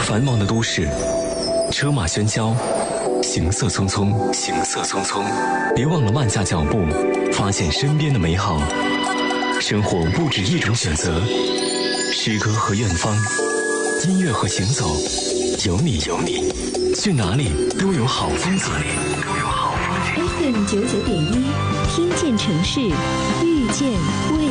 繁忙的都市，车马喧嚣，行色匆匆，行色匆匆。别忘了慢下脚步，发现身边的美好。生活不止一种选择，诗歌和远方，音乐和行走，有你，去哪里都有好风景。 FM 99.1，听见城市，遇见未